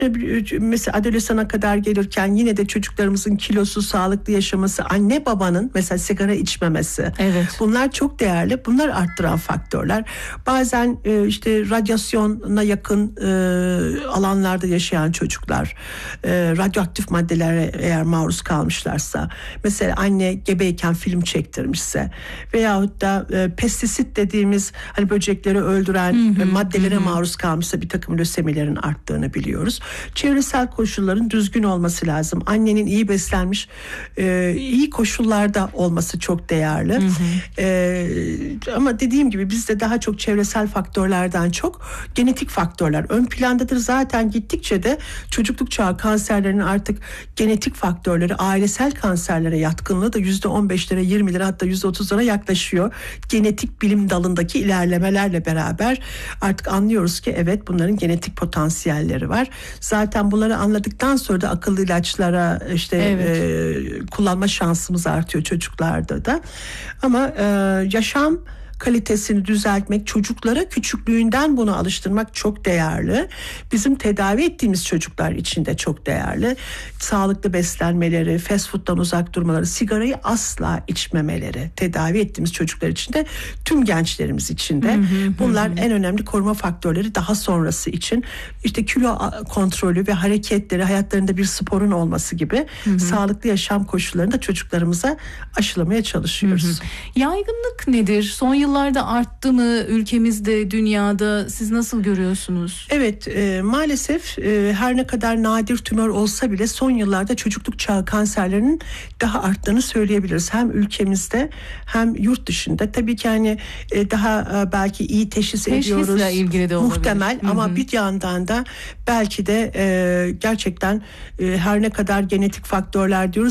Mesela adolesana kadar gelirken yine de çocuklarımızın kilosu, sağlıklı yaşaması, anne babanın mesela sigara içmemesi. Evet. Bunlar çok değerli. Bunlar arttıran faktörler. Bazen işte radyasyona yakın alanlarda yaşayan çocuklar, radyoaktif maddelere eğer maruz kalmışlarsa, mesela anne gebeyken film çektirmişse veyahut da pestisit dediğimiz hani böcekleri öldüren maddelere maruz kalmışsa bir takım lösemilerin arttığını biliyoruz. Çevresel koşulların düzgün olması lazım. Annenin iyi beslenmiş, iyi koşullarda olması çok değerli. Ama dediğim gibi bizde daha çok çevresel faktörlerden çok genetik faktörler ön plandadır. Zaten gittikçe de çocukluk çağı kanserlerinin artık genetik faktörleri, ailesel kanserlere yatkınlığı da %15'lere, 20'lere, hatta %30'lara yaklaşıyor. Genetik bilim dalındaki ilerlemelerle beraber artık anlıyoruz ki evet, bunların genetik potansiyelleri var. Zaten bunları anladıktan sonra da akıllı ilaçlara kullanma şansımız artıyor çocuklarda da. Ama yaşam kalitesini düzeltmek, çocuklara küçüklüğünden bunu alıştırmak çok değerli. Bizim tedavi ettiğimiz çocuklar için de çok değerli. Sağlıklı beslenmeleri, fast food'dan uzak durmaları, sigarayı asla içmemeleri, tedavi ettiğimiz çocuklar için de, tüm gençlerimiz için de. Bunlar en önemli koruma faktörleri daha sonrası için. İşte kilo kontrolü ve hareketleri, hayatlarında bir sporun olması gibi sağlıklı yaşam koşullarını da çocuklarımıza aşılamaya çalışıyoruz. Yaygınlık nedir? Son yıllarda arttı mı ülkemizde, dünyada? Siz nasıl görüyorsunuz? Evet, maalesef her ne kadar nadir tümör olsa bile son yıllarda çocukluk çağı kanserlerinin daha arttığını söyleyebiliriz. Hem ülkemizde hem yurt dışında. Tabii ki hani daha belki iyi teşhis ediyoruz. Teşhisle ilgili de olabilir. Muhtemel ama bir yandan da belki de gerçekten her ne kadar genetik faktörler diyoruz